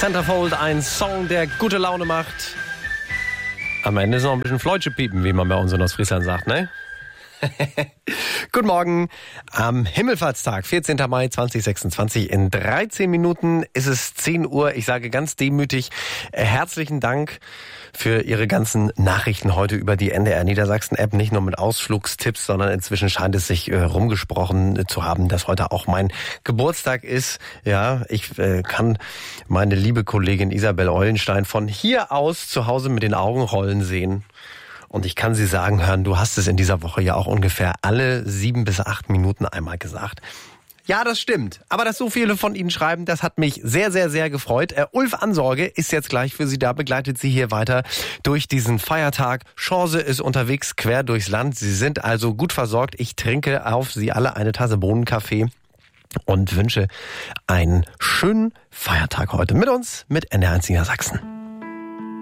Centerfold, ein Song, der gute Laune macht. Am Ende ist noch ein bisschen Fleutche piepen, wie man bei uns in Ostfriesland sagt, ne? Guten Morgen. Am Himmelfahrtstag, 14. Mai 2026, in 13 Minuten ist es 10 Uhr. Ich sage ganz demütig herzlichen Dank für Ihre ganzen Nachrichten heute über die NDR Niedersachsen-App. Nicht nur mit Ausflugstipps, sondern inzwischen scheint es sich rumgesprochen zu haben, dass heute auch mein Geburtstag ist. Ja, ich kann meine liebe Kollegin Isabel Eulenstein von hier aus zu Hause mit den Augen rollen sehen. Und ich kann Sie sagen hören, du hast es in dieser Woche ja auch ungefähr alle 7 bis 8 Minuten einmal gesagt. Ja, das stimmt. Aber dass so viele von Ihnen schreiben, das hat mich sehr, sehr, sehr gefreut. Ulf Ansorge ist jetzt gleich für Sie da, begleitet Sie hier weiter durch diesen Feiertag. Chance ist unterwegs quer durchs Land. Sie sind also gut versorgt. Ich trinke auf Sie alle eine Tasse Bohnenkaffee und wünsche einen schönen Feiertag heute mit uns, mit NDR1 Niedersachsen.